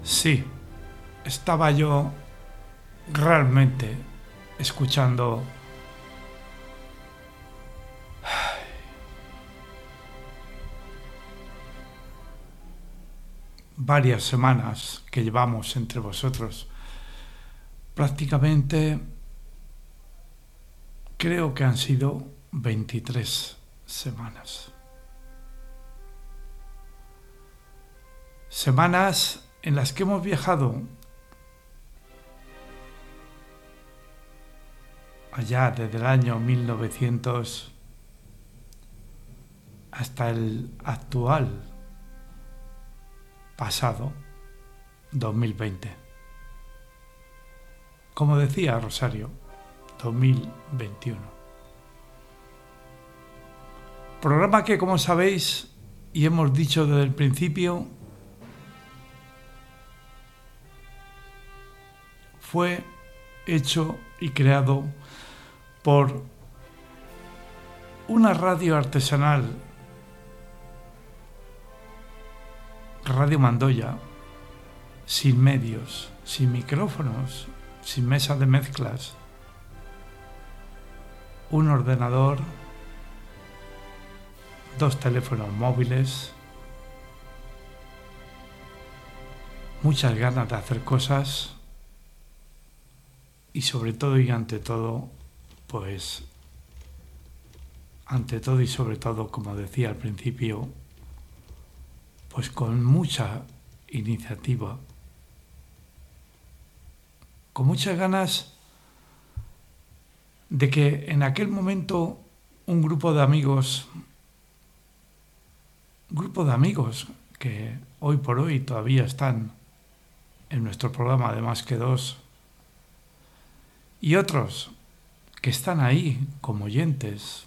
Sí, estaba yo realmente escuchando varias semanas que llevamos entre vosotros. Prácticamente creo que han sido 23 semanas. Semanas en las que hemos viajado allá desde el año 1900 hasta el actual pasado 2020. Como decía Rosario, 2021. Programa que, como sabéis y hemos dicho desde el principio, fue hecho y creado por una radio artesanal, Radio Mandoya, sin medios, sin micrófonos, sin mesa de mezclas, un ordenador, 2 teléfonos móviles, muchas ganas de hacer cosas y sobre todo y ante todo, pues ante todo y sobre todo, como decía al principio, pues con mucha iniciativa, con muchas ganas de que en aquel momento un grupo de amigos que hoy por hoy todavía están en nuestro programa de Más que Dos, y otros que están ahí como oyentes,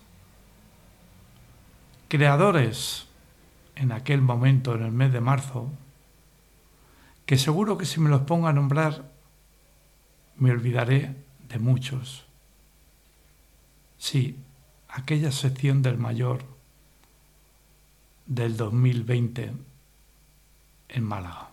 creadores en aquel momento, en el mes de marzo, que seguro que si me los pongo a nombrar me olvidaré de muchos. Sí, aquella sección del mayor del 2020 en Málaga.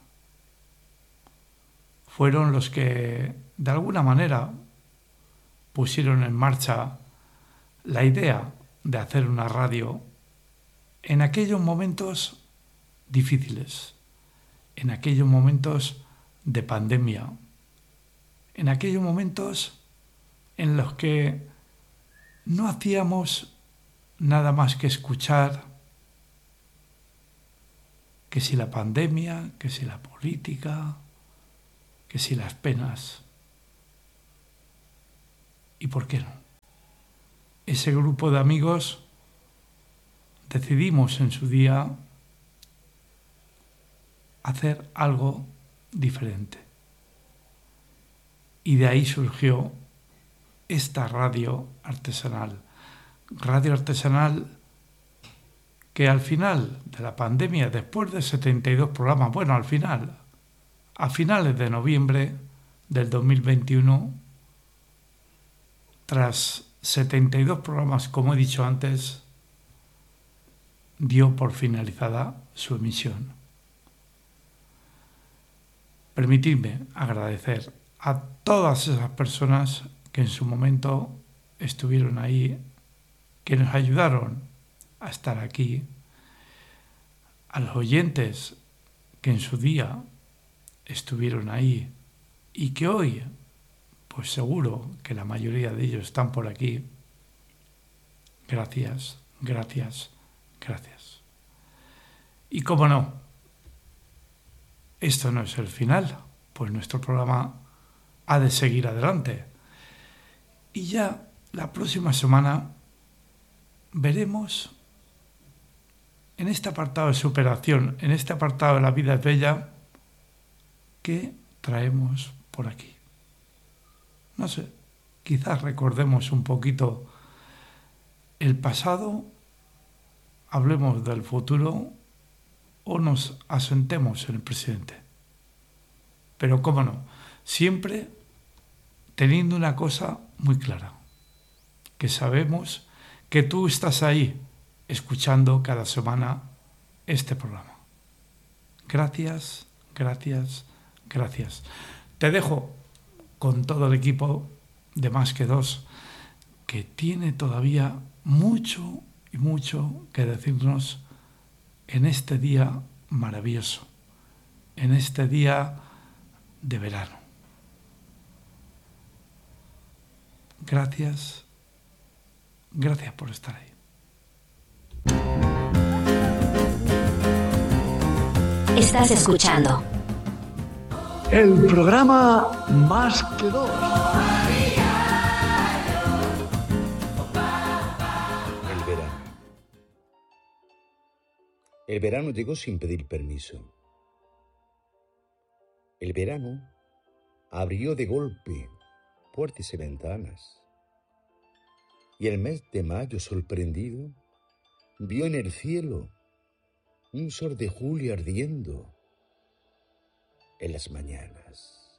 Fueron los que, de alguna manera, pusieron en marcha la idea de hacer una radio en aquellos momentos difíciles, en aquellos momentos de pandemia, en aquellos momentos en los que no hacíamos nada más que escuchar que si la pandemia, que si la política, que si las penas. ¿Y por qué no? Ese grupo de amigos decidimos en su día hacer algo diferente. Y de ahí surgió esta radio artesanal. Radio artesanal que al final de la pandemia, después de 72 programas, bueno, a finales de noviembre del 2021, tras 72 programas, como he dicho antes, dio por finalizada su emisión. Permitidme agradecer a todas esas personas que en su momento estuvieron ahí, que nos ayudaron a estar aquí, a los oyentes que en su día estuvieron ahí y que hoy, pues seguro que la mayoría de ellos están por aquí. Gracias, gracias, gracias. Y cómo no, esto no es el final, pues nuestro programa ha de seguir adelante. Y ya la próxima semana veremos en este apartado de superación, en este apartado de La vida es bella, qué traemos por aquí. No sé, quizás recordemos un poquito el pasado, hablemos del futuro o nos asentemos en el presente. Pero cómo no, siempre teniendo una cosa muy clara, que sabemos que tú estás ahí escuchando cada semana este programa. Gracias, gracias, gracias. Te dejo con todo el equipo de Más que Dos, que tiene todavía mucho y mucho que decirnos en este día maravilloso, en este día de verano. Gracias, gracias por estar ahí. Estás escuchando el programa Más que Dos. El verano. El verano llegó sin pedir permiso. El verano abrió de golpe puertas y ventanas. Y el mes de mayo, sorprendido, vio en el cielo un sol de julio ardiendo en las mañanas.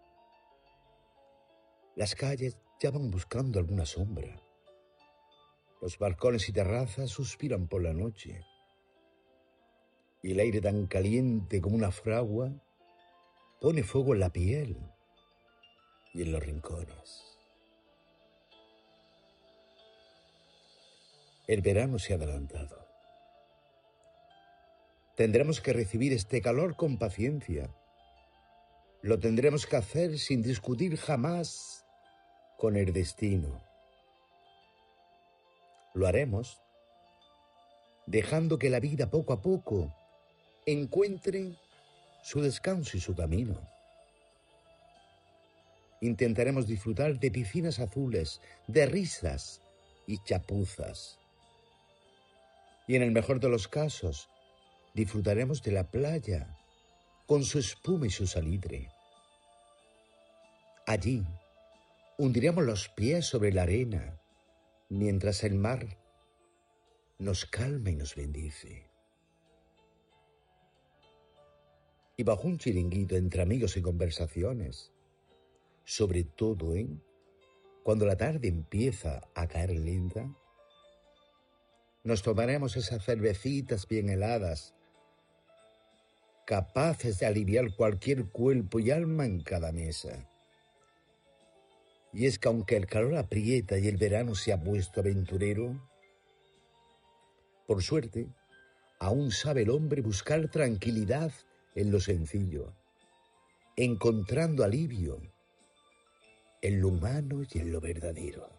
Las calles ya van buscando alguna sombra. Los balcones y terrazas suspiran por la noche. Y el aire tan caliente como una fragua pone fuego en la piel y en los rincones. El verano se ha adelantado. Tendremos que recibir este calor con paciencia. Lo tendremos que hacer sin discutir jamás con el destino. Lo haremos dejando que la vida poco a poco encuentre su descanso y su camino. Intentaremos disfrutar de piscinas azules, de risas y chapuzas. Y en el mejor de los casos, disfrutaremos de la playa con su espuma y su salitre. Allí hundiremos los pies sobre la arena mientras el mar nos calma y nos bendice. Y bajo un chiringuito entre amigos y conversaciones, sobre todo, cuando la tarde empieza a caer lenta, nos tomaremos esas cervecitas bien heladas, capaces de aliviar cualquier cuerpo y alma en cada mesa. Y es que aunque el calor aprieta y el verano se ha puesto aventurero, por suerte, aún sabe el hombre buscar tranquilidad en lo sencillo, encontrando alivio en lo humano y en lo verdadero.